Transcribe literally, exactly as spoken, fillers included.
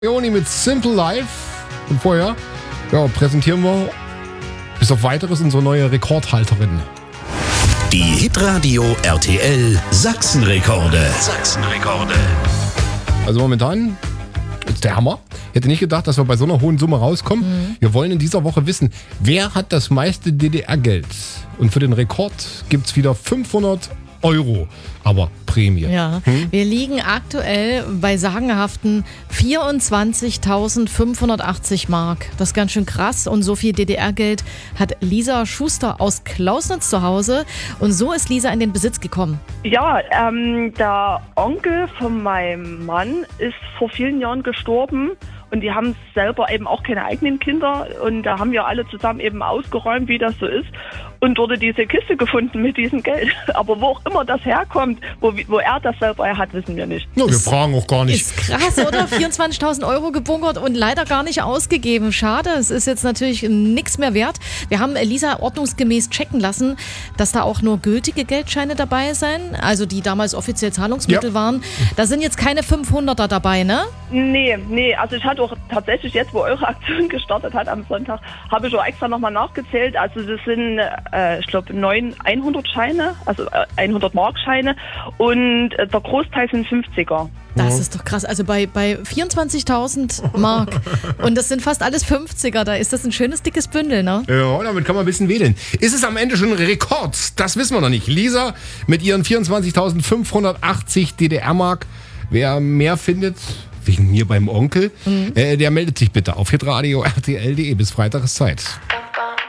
Joni mit Simple Life. Und vorher ja, präsentieren wir bis auf Weiteres unsere neue Rekordhalterin. Die Hitradio R T L Sachsenrekorde. Sachsenrekorde. Also momentan ist der Hammer. Ich hätte nicht gedacht, dass wir bei so einer hohen Summe rauskommen. Mhm. Wir wollen in dieser Woche wissen, wer hat das meiste D D R-Geld? Und für den Rekord gibt es wieder fünfhundert Euro, aber Prämie. Ja, hm? Wir liegen aktuell bei sagenhaften vierundzwanzigtausendfünfhundertachtzig Mark. Das ist ganz schön krass. Und so viel D D R-Geld hat Lisa Schuster aus Klausnitz zu Hause. Und so ist Lisa in den Besitz gekommen. Ja, ähm, der Onkel von meinem Mann ist vor vielen Jahren gestorben. Und die haben selber eben auch keine eigenen Kinder. Und da haben wir alle zusammen eben ausgeräumt, wie das so ist. Und wurde diese Kiste gefunden mit diesem Geld. Aber wo auch immer das herkommt, wo, wo er das selber hat, wissen wir nicht. Ja, wir ist, fragen auch gar nicht. Ist krass, oder? vierundzwanzigtausend Euro gebunkert und leider gar nicht ausgegeben. Schade, es ist jetzt natürlich nichts mehr wert. Wir haben Lisa ordnungsgemäß checken lassen, dass da auch nur gültige Geldscheine dabei sind, also die damals offiziell Zahlungsmittel ja. waren. Da sind jetzt keine fünfhunderter dabei, ne? Nee, nee, also ich hatte auch tatsächlich jetzt, wo eure Aktion gestartet hat am Sonntag, habe ich auch extra nochmal nachgezählt. Also das sind, äh, ich glaube, neun hundert-Scheine, also äh, hundert Mark-Scheine und äh, der Großteil sind fünfziger. Das ist doch krass. Also bei, bei vierundzwanzigtausend Mark und das sind fast alles fünfziger, da ist das ein schönes, dickes Bündel, ne? Ja, damit kann man ein bisschen wählen. Ist es am Ende schon ein Rekord? Das wissen wir noch nicht. Lisa mit ihren vierundzwanzigtausendfünfhundertachtzig D D R-Mark. Wer mehr findet, wegen mir beim Onkel, mhm. äh, der meldet sich bitte auf hitradio punkt r t l punkt d e. Bis Freitag ist Zeit.